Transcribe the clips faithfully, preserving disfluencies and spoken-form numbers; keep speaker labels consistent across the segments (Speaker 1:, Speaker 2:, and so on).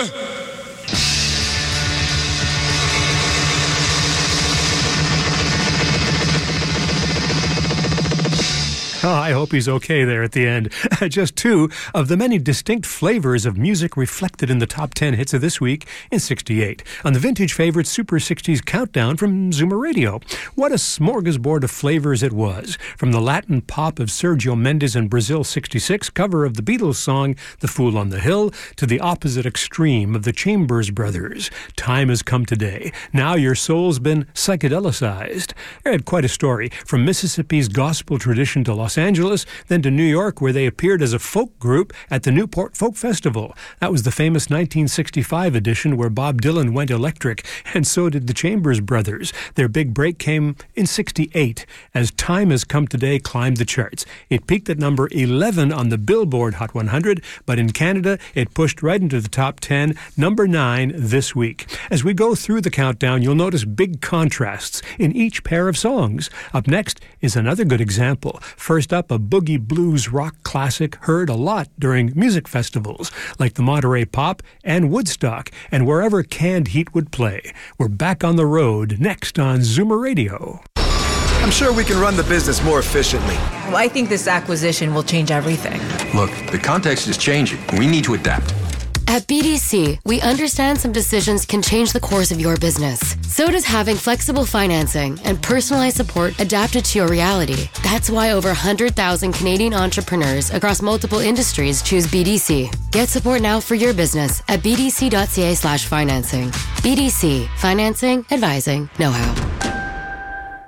Speaker 1: Oh, I hope he's okay there at the end. Just two of the many distinct flavors of music reflected in the top ten hits of this week in sixty-eight on the Vintage Favorites Super sixties Countdown from Zuma Radio. What a smorgasbord of flavors it was. From the Latin pop of Sergio Mendes and Brazil sixty-six cover of the Beatles song The Fool on the Hill to the opposite extreme of the Chambers Brothers. Time has come today. Now your soul's been psychedelicized. I had quite a story. From Mississippi's gospel tradition to Los Los Angeles, then to New York, where they appeared as a folk group at the Newport Folk Festival. That was the famous nineteen sixty-five edition where Bob Dylan went electric, and so did the Chambers Brothers. Their big break came in sixty-eight, as Time Has Come Today climbed the charts. It peaked at number eleven on the Billboard Hot one hundred, but in Canada, it pushed right into the top ten, number nine this week. As we go through the countdown, you'll notice big contrasts in each pair of songs. Up next is another good example. First up, a boogie blues rock classic heard a lot during music festivals like the Monterey Pop and Woodstock, and wherever Canned Heat would play. We're back on the road next on Zuma Radio.
Speaker 2: I'm sure we can run the business more efficiently.
Speaker 3: Well, I think this acquisition will change everything.
Speaker 4: Look, the context is changing. We need to adapt.
Speaker 5: At B D C, we understand some decisions can change the course of your business. So does having flexible financing and personalized support adapted to your reality. That's why over one hundred thousand Canadian entrepreneurs across multiple industries choose B D C. Get support now for your business at bdc.ca slash financing. B D C, financing, advising, know-how.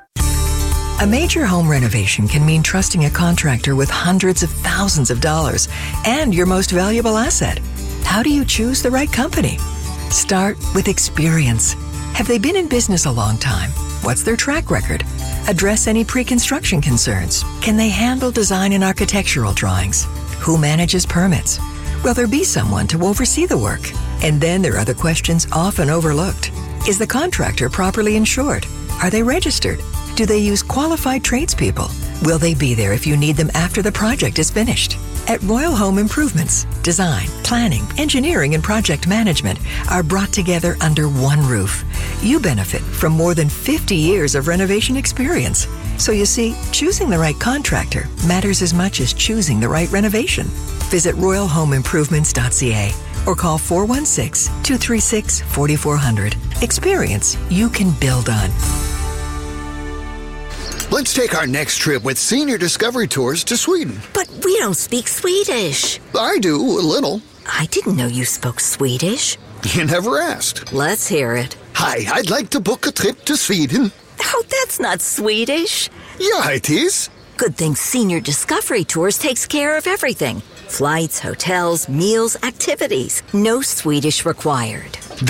Speaker 6: A major home renovation can mean trusting a contractor with hundreds of thousands of dollars and your most valuable asset. How do you choose the right company? Start with experience. Have they been in business a long time? What's their track record? Address any pre-construction concerns. Can they handle design and architectural drawings? Who manages permits? Will there be someone to oversee the work? And then there are the questions often overlooked. Is the contractor properly insured? Are they registered? Do they use qualified tradespeople? Will they be there if you need them after the project is finished? At Royal Home Improvements, design, planning, engineering, and project management are brought together under one roof. You benefit from more than fifty years of renovation experience. So you see, choosing the right contractor matters as much as choosing the right renovation. Visit royal home improvements dot c a or call four one six, two three six, four four zero zero. Experience you can build on.
Speaker 7: Let's take our next trip with Senior Discovery Tours to Sweden.
Speaker 8: But we don't speak Swedish.
Speaker 7: I do, a little.
Speaker 8: I didn't know you spoke Swedish.
Speaker 7: You never asked.
Speaker 8: Let's hear it.
Speaker 7: Hi, I'd like to book a trip to Sweden.
Speaker 8: Oh, that's not Swedish.
Speaker 7: Yeah, it is.
Speaker 8: Good thing Senior Discovery Tours takes care of everything. Flights, hotels, meals, activities. No Swedish required.